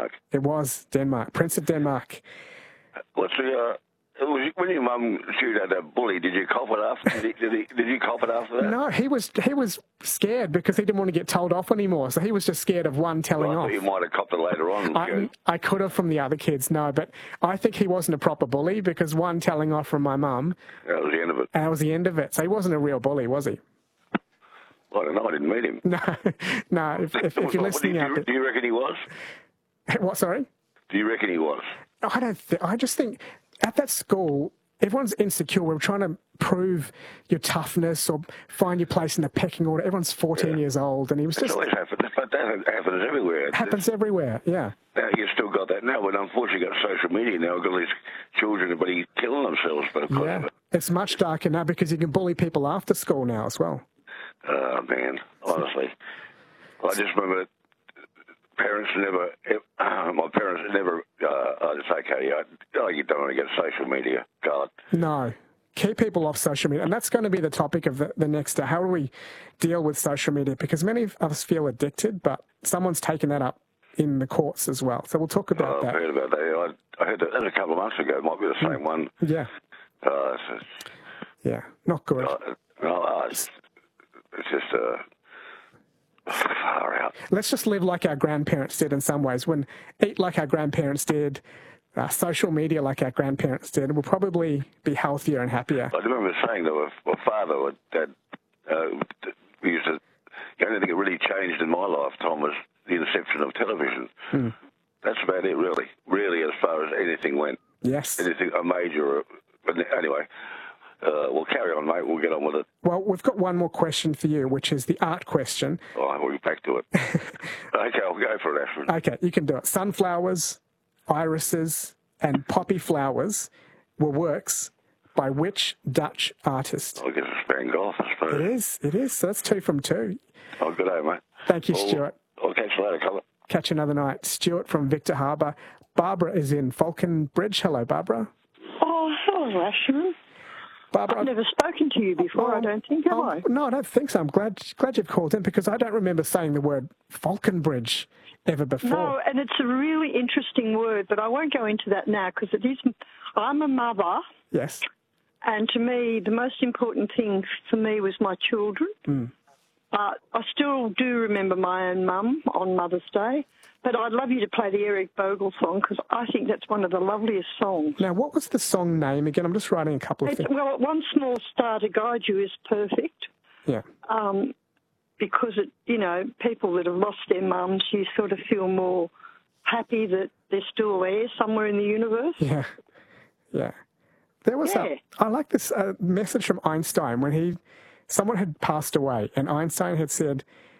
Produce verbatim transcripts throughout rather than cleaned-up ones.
Denmark. It was Denmark, Prince of Denmark. What's the... Uh, was, when your mum chewed out that bully, did you cop it after? Did, he, did, he, did you cop it after that? No, he was he was scared because he didn't want to get told off anymore. So he was just scared of one telling well, I off. thought you might have copped it later on. I, I could have from the other kids, no, but I think he wasn't a proper bully because one telling off from my mum. That was the end of it. That was the end of it. So he wasn't a real bully, was he? I don't know. I didn't meet him. No, no. If, if, if you're listening do, you, out, there, do you reckon he was? What? Sorry. Do you reckon he was? I don't. Th- I just think at that school, everyone's insecure. We're trying to prove your toughness or find your place in the pecking order. Everyone's fourteen yeah. years old, and he was That's just. Always happens, but that happens everywhere. Happens everywhere. Yeah. Now you've still got that now, but unfortunately, you've got social media now. You've got these children who are killing themselves, but yeah, it. it's much darker now because you can bully people after school now as well. Oh, man, honestly. I just remember parents never, uh, my parents never, uh, I just say, okay, oh, you don't want to get social media. God. No. Keep people off social media. And that's going to be the topic of the, the next day. How do we deal with social media? Because many of us feel addicted, but someone's taken that up in the courts as well. So we'll talk about oh, that. I heard about that. I, I heard that, that was a couple of months ago. It might be the same one. Yeah. Uh, it's, it's, yeah, not good. Uh, no, uh, it's, It's just uh, far out. Let's just live like our grandparents did in some ways. When eat like our grandparents did, uh, social media like our grandparents did, we'll probably be healthier and happier. I remember saying that my father or dad, uh, we used to, the only thing that really changed in my lifetime was the inception of television. Mm. That's about it, really. Really, as far as anything went. Yes. Anything, a major, but anyway. Uh, we'll carry on, mate. We'll get on with it. Well, we've got one more question for you, which is the art question. Oh, we'll be back to it. Okay, I'll go for it, Ashford. Okay, you can do it. Sunflowers, irises, and poppy flowers were works by which Dutch artist? I guess it's Van Gogh, I suppose. It is. It is. So that's two from two. Oh, good day, mate. Thank you, well, Stuart. I'll catch you later, Colour. Catch you another night. Stuart from Victor Harbour. Barbara is in Falcon Bridge. Hello, Barbara. Oh, hello, Ashford. Barbara, I've never spoken to you before, oh, I don't think, have oh, I? No, I don't think so. I'm glad glad you've called in because I don't remember saying the word Falconbridge ever before. No, and it's a really interesting word, but I won't go into that now because it is. I'm a mother. Yes. And to me, the most important thing for me was my children. Mm. Uh, I still do remember my own mum on Mother's Day. But I'd love you to play the Eric Bogle song because I think that's one of the loveliest songs. Now, what was the song name again? I'm just writing a couple of it's, things. Well, One Small Star to Guide You is perfect. Yeah. Um, because, it, you know, people that have lost their mums, you sort of feel more happy that they're still there somewhere in the universe. Yeah. Yeah. There was yeah. a, I like this uh, message from Einstein when he, someone had passed away and Einstein had said,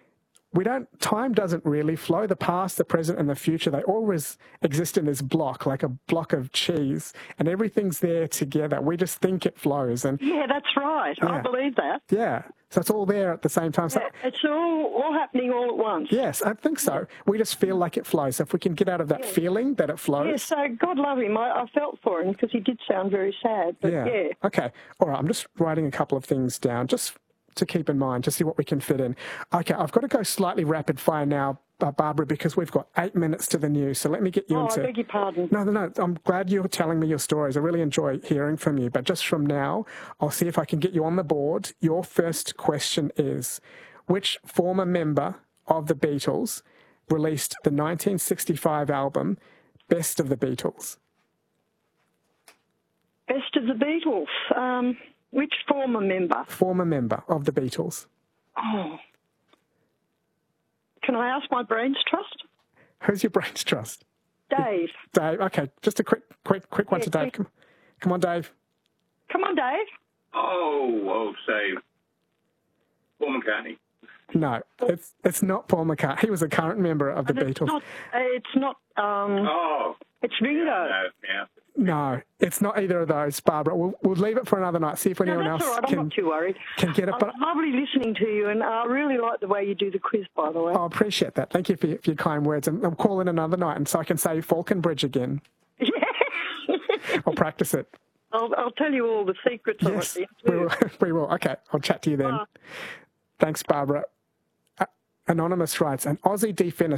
We don't, time doesn't really flow. The past, the present, and the future, they always exist in this block, like a block of cheese, and everything's there together. We just think it flows. And yeah, that's right. Yeah. I believe that. Yeah. So it's all there at the same time. So, yeah, it's all, all happening all at once. Yes, I think so. We just feel like it flows. So if we can get out of that yeah. feeling that it flows. Yeah, so God love him. I, I felt for him because he did sound very sad. But yeah. yeah. Okay. All right. I'm just writing a couple of things down. Just to keep in mind, to see what we can fit in. Okay, I've got to go slightly rapid fire now, uh, Barbara, because we've got eight minutes to the news. So let me get you oh, into... Oh, I beg your pardon. No, no, no. I'm glad you're telling me your stories. I really enjoy hearing from you. But just from now, I'll see if I can get you on the board. Your first question is, which former member of the Beatles released the nineteen sixty-five album Best of the Beatles? Best of the Beatles. Um... Which former member? Former member of the Beatles. Oh. Can I ask my brain's trust? Who's your brain's trust? Dave. Dave. Okay, just a quick, quick, quick one yeah, to Dave. Come, come on, Dave. Come on, Dave. Oh, oh, say, Paul McCartney. No, it's it's not Paul McCartney. He was a current member of the and Beatles. It's not. Uh, it's not. Um, oh. It's Ringo. Yeah, no, yeah. No, it's not either of those, Barbara. We'll, we'll leave it for another night, see if anyone no, that's else all right. can, I'm not too worried. can get it. It's but lovely listening to you, and I really like the way you do the quiz, by the way. I appreciate that. Thank you for your, for your kind words. And I'll call in another night, and so I can say Falconbridge again. Yeah. I'll practice it. I'll, I'll tell you all the secrets yes, of it. We will. we will. Okay, I'll chat to you then. Bye. Thanks, Barbara. Uh, Anonymous writes, an Aussie defender